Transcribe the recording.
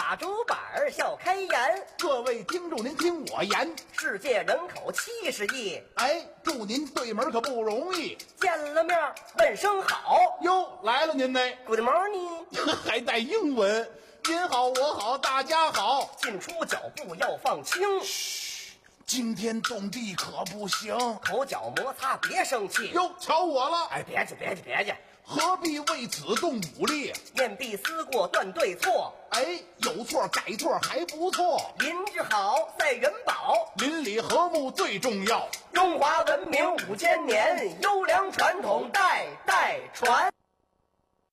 打竹板笑开颜。 各位听众您听我言， 世界人口70亿， 哎，祝您对门可不容易。 见了面问声好。 哟，来了您呢。 Good morning， 还带英文。您好，我好，大家好。 进出脚步要放轻， 惊天动地可不行。 口角摩擦别生气。 哟，瞧我了。 哎，别介， 何必为此动武力？ 面壁思过断对错。 哎，有错改错还不错。 邻居好赛元宝， 邻里和睦最重要。 中华文明5000年，优良传统代代传。